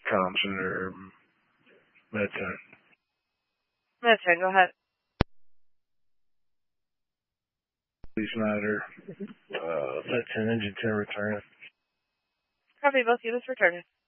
Thompson or Med-10. Med-10, go ahead. Police matter. Med-10, engine 10 returning. Copy, both units returning.